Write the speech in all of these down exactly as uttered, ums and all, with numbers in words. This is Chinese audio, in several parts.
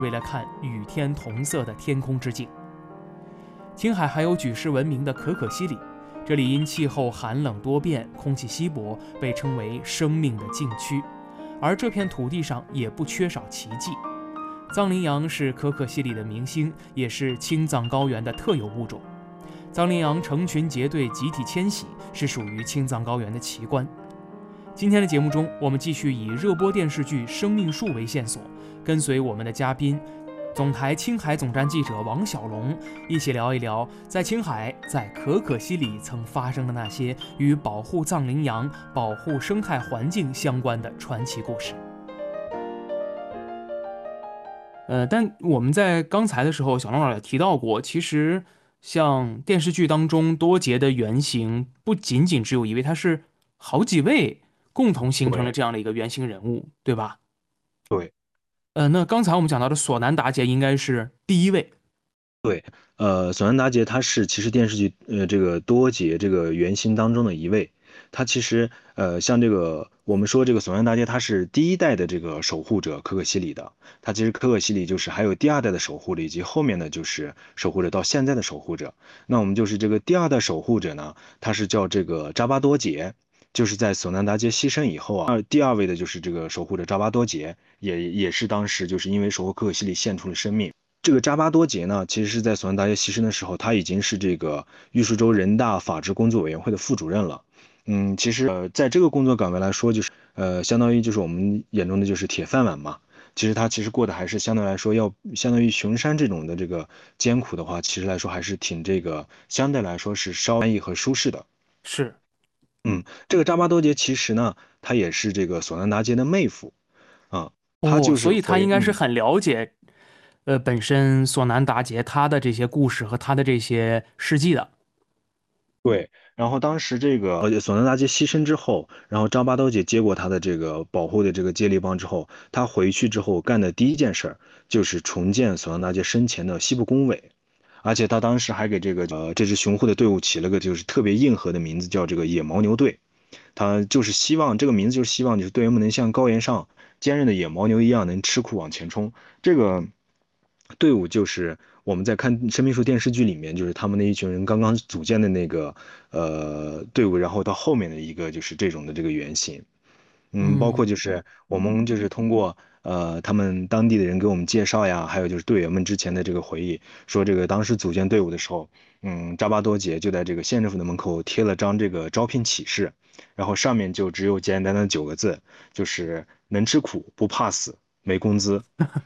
为了看与天同色的天空之镜。青海还有举世闻名的可可西里，这里因气候寒冷多变，空气稀薄，被称为生命的禁区。而这片土地上也不缺少奇迹。藏羚羊是可可西里的明星，也是青藏高原的特有物种。藏羚羊成群结队、集体迁徙，是属于青藏高原的奇观。今天的节目中，我们继续以热播电视剧《生命树》为线索，跟随我们的嘉宾总台青海总站记者王小龙，一起聊一聊在青海、在可可西里曾发生的那些与保护藏羚羊、保护生态环境相关的传奇故事。呃，但我们在刚才的时候，小龙老师也提到过，其实像电视剧当中多杰的原型不仅仅只有一位，他是好几位共同形成了对这样的一个原型人物，对吧？ 对呃，那刚才我们讲到的索南达杰应该是第一位。 对，呃，索南达杰他是其实电视剧呃这个多杰这个原型当中的一位，他其实呃像这个我们说这个索南达杰他是第一代的这个守护者可可西里的，他其实可可西里就是还有第二代的守护者，以及后面的就是守护者到现在的守护者。那我们就是这个第二代守护者呢，他是叫这个扎巴多杰。就是在索南达杰牺牲以后啊，二第二位的就是这个守护者扎巴多杰，也也是当时就是因为守护可可西里献出了生命。这个扎巴多杰呢，其实是在索南达杰牺牲的时候，他已经是这个玉树州人大法制工作委员会的副主任了。嗯，其实呃，在这个工作岗位来说，就是呃，相当于就是我们眼中的就是铁饭碗嘛。其实他其实过得还是相对来说要相当于熊山这种的这个艰苦的话，其实来说还是挺这个相对来说是稍安逸和舒适的。 是。 嗯，这个扎巴多杰其实呢，他也是这个索南达杰的妹夫啊，他哦， 就是所以他应回嗯。 该是很了解，呃，本身索南达杰他的这些故事和他的这些事迹的。 对，然后当时这个呃索南达杰牺牲之后，然后张巴多姐接过他的这个保护的这个接力棒之后，他回去之后干的第一件事儿就是重建索南达杰生前的西部工委，而且他当时还给这个呃这支雄护的队伍起了个就是特别硬核的名字，叫这个野牦牛队。他就是希望这个名字就是希望就是队员们能像高原上坚韧的野牦牛一样，能吃苦往前冲。这个队伍就是我们在看《生命树》电视剧里面，就是他们那一群人刚刚组建的那个呃队伍，然后到后面的一个就是这种的这个原型。嗯，包括嗯。 就是我们就是通过呃他们当地的人给我们介绍呀，还有就是队员们之前的这个回忆，说这个当时组建队伍的时候，嗯，扎巴多杰就在这个县政府的门口贴了张这个招聘启事，然后上面就只有简简单单的九个字，就是能吃苦不怕死没工资。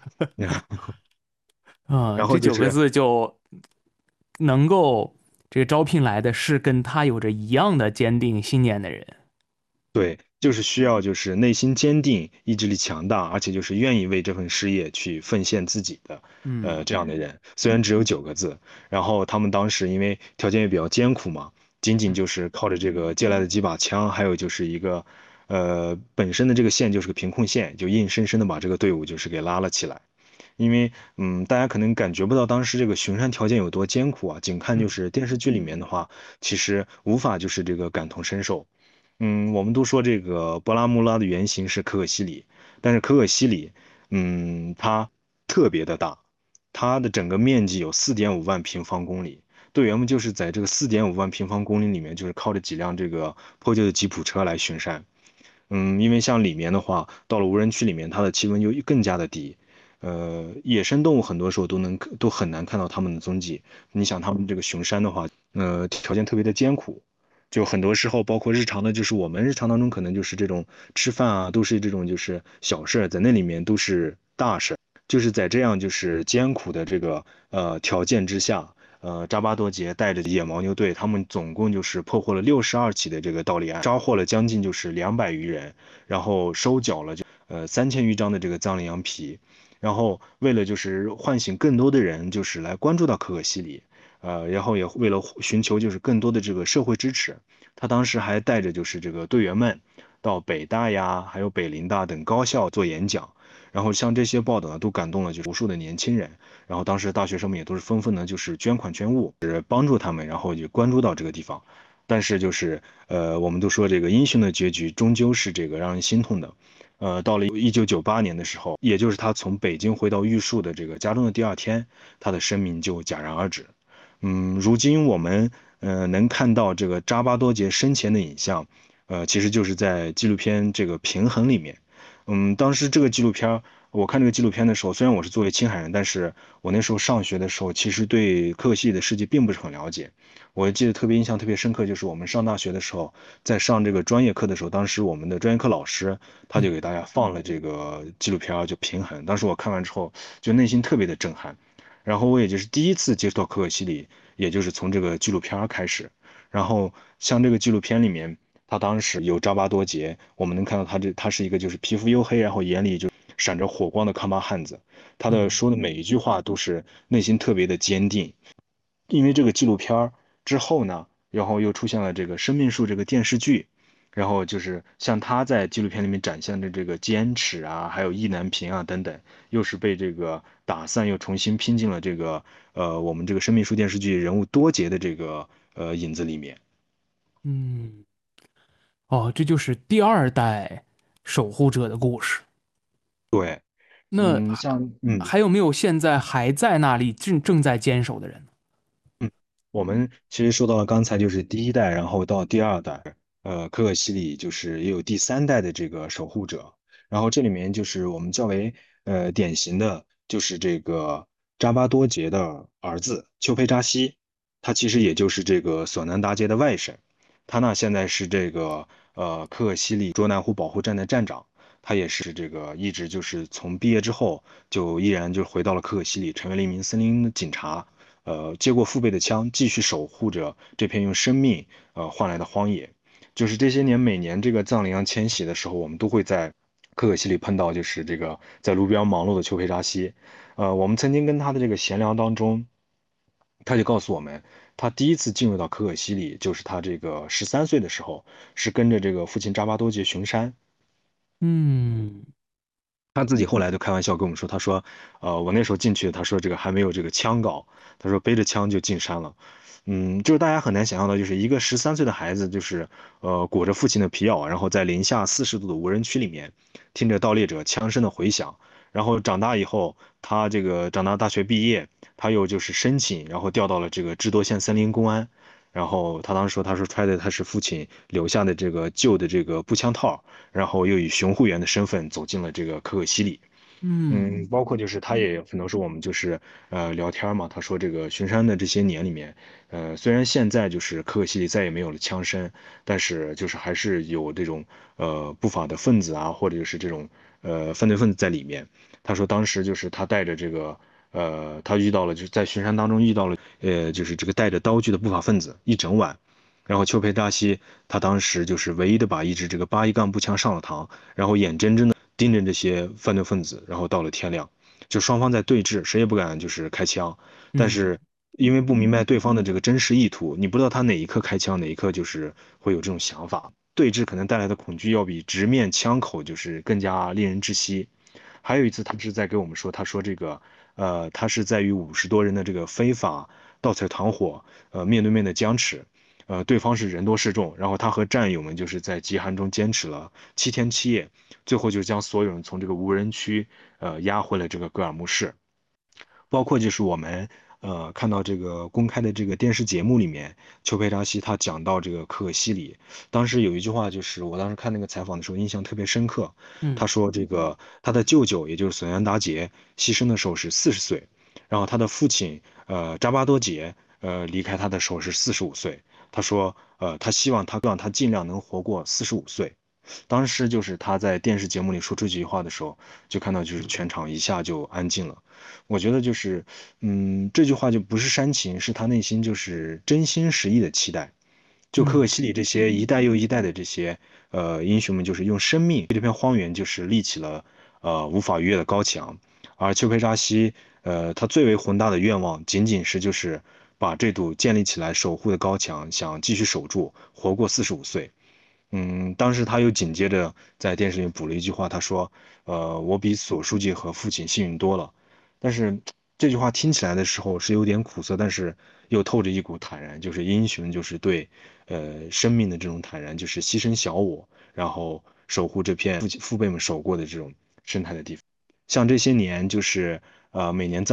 啊、这九个然后就是字就能够这个招聘来的是跟他有着一样的坚定信念的人。 对，就是需要就是内心坚定、意志力强大，而且就是愿意为这份事业去奉献自己的，呃， 嗯。 这样的人。虽然只有九个字，然后他们当时因为条件也比较艰苦嘛，仅仅就是靠着这个借来的几把枪，还有就是一个，呃，本身的这个县就是个贫困县，就硬生生的把这个队伍就是给拉了起来。因为，嗯，大家可能感觉不到当时这个巡山条件有多艰苦啊，仅看就嗯。 是电视剧里面的话，其实无法就是这个感同身受。嗯，我们都说这个波拉穆拉的原型是可可西里，但是可可西里，嗯，它特别的大，它的整个面积有四点五万平方公里。队员们就是在这个四点五万平方公里里面，就是靠着几辆这个破旧的吉普车来巡山。嗯，因为像里面的话，到了无人区里面，它的气温就更加的低，呃，野生动物很多时候都能都很难看到它们的踪迹。你想，他们这个巡山的话，呃，条件特别的艰苦，就很多时候，包括日常的，就是我们日常当中可能就是这种吃饭啊，都是这种就是小事儿，在那里面都是大事儿。就是在这样就是艰苦的这个呃条件之下，呃，扎巴多杰带着野牦牛队，他们总共就是破获了六十二起的这个盗猎案，抓获了将近就是两百余人，然后收缴了就呃三千余张的这个藏羚羊皮，然后为了就是唤醒更多的人，就是来关注到可可西里，呃，然后也为了寻求就是更多的这个社会支持，他当时还带着就是这个队员们到北大呀，还有北林大等高校做演讲。然后像这些报道呢，都感动了就是无数的年轻人。然后当时大学生们也都是纷纷的，就是捐款捐物，是帮助他们，然后就关注到这个地方。但是就是呃，我们都说这个英雄的结局终究是这个让人心痛的。 呃，到了一九九八年的时候，也就是他从北京回到玉树的这个家中的第二天，他的生命就戛然而止。嗯，如今我们呃能看到这个扎巴多杰生前的影像，呃，其实就是在纪录片这个平衡里面。嗯，当时这个纪录片儿我看这个纪录片的时候，虽然我是作为青海人，但是我那时候上学的时候，其实对可可西里的事迹并不是很了解。我记得特别印象特别深刻，就是我们上大学的时候，在上这个专业课的时候，当时我们的专业课老师他就嗯给大家放了这个纪录片儿，就平衡。当时我看完之后，就内心特别的震撼。然后我也就是第一次接触到可可西里，也就是从这个纪录片儿开始。然后像这个纪录片里面，他当时有扎巴多杰，我们能看到他这他是一个就是皮肤黝黑，然后眼里就闪着火光的康巴汉子。他的嗯说的每一句话都是内心特别的坚定。因为这个纪录片儿之后呢，然后又出现了这个《生命树》这个电视剧，然后就是像他在纪录片里面展现的这个坚持啊，还有意难平啊等等，又是被这个打散，又重新拼进了这个呃我们这个《生命树》电视剧人物多杰的这个呃影子里面。 嗯，哦，这就是第二代守护者的故事。 对，嗯， 那还像嗯。 还有没有现在还在那里正正在坚守的人呢？ 我们其实说到了刚才就是第一代，然后到第二代，呃，可可西里就是也有第三代的这个守护者，然后这里面就是我们较为呃典型的就是这个扎巴多杰的儿子丘培扎西，他其实也就是这个索南达杰的外甥，他呢现在是这个呃可可西里卓南湖保护站的站长，他也是这个一直就是从毕业之后就依然就回到了可可西里，成为了一名森林警察。呃，接过父辈的枪，继续守护着这片用生命呃换来的荒野。就是这些年，每年这个藏羚羊迁徙的时候，我们都会在可可西里碰到，就是这个在路边忙碌的丘培扎西。呃，我们曾经跟他的这个闲聊当中，他就告诉我们，他第一次进入到可可西里，就是他这个十三岁的时候，是跟着这个父亲扎巴多杰巡山。 嗯他自己后来就开玩笑跟我们说，他说，呃，我那时候进去，他说这个还没有这个枪镐，他说背着枪就进山了。嗯，就是大家很难想象到，就是一个十三岁的孩子，就是呃裹着父亲的皮袄，然后在零下四十度的无人区里面，听着盗猎者枪声的回响，然后长大以后，他这个长大大学毕业，他又就是申请，然后调到了这个智多县森林公安，然后他当时说，他说揣的他是父亲留下的这个旧的这个步枪套，然后又以巡护员的身份走进了这个可可西里。 嗯嗯，包括就是他也很多时候我们就是呃聊天嘛，他说这个巡山的这些年里面，呃虽然现在就是可可西里再也没有了枪声，但是就是还是有这种呃不法的分子啊，或者就是这种呃犯罪分子在里面。他说当时就是他带着这个呃他遇到了就是在巡山当中遇到了呃就是这个带着刀具的不法分子一整晚。然后丘培扎西他当时就是唯一的把一支这个八一杠步枪上了膛，然后眼睁睁的盯着这些犯罪分子，然后到了天亮，就双方在对峙，谁也不敢就是开枪，但嗯是因为不明白对方的这个真实意图，你不知道他哪一刻开枪，哪一刻就是会有这种想法，对峙可能带来的恐惧要比直面枪口就是更加令人窒息。还有一次，他是在给我们说，他说这个，呃，他是在与五十多人的这个非法盗采团伙，呃，面对面的僵持，呃，对方是人多势众，然后他和战友们就是在极寒中坚持了七天七夜，最后就将所有人从这个无人区，呃，押回了这个格尔木市。包括就是我们呃看到这个公开的这个电视节目里面，邱培扎西他讲到这个可可西里，当时有一句话就是我当时看那个采访的时候印象特别深刻，他嗯说这个他的舅舅也就是索yan达杰牺牲的时候是四十岁，然后他的父亲呃扎巴多杰呃离开他的时候是四十五岁，他说呃他希望他让他尽量能活过四十五岁。当时就是他在电视节目里说出这句话的时候，就看到就是全场一下就安静了。我觉得就是，嗯，这句话就不是煽情，是他内心就是真心实意的期待。就可可嗯西里这些一代又一代的这些呃英雄们，就是用生命为这片荒原就是立起了呃无法逾越的高墙。而丘培扎西，呃，他最为宏大的愿望，仅仅是就是把这堵建立起来守护的高墙，想继续守住，活过四十五岁。嗯，当时他又紧接着在电视里补了一句话，他说：“呃，我比索书记和父亲幸运多了。”但是这句话听起来的时候是有点苦涩，但是又透着一股坦然，就是英雄就是对呃生命的这种坦然，就是牺牲小我，然后守护这片父父辈们守过的这种生态的地方。像这些年，就是呃每年藏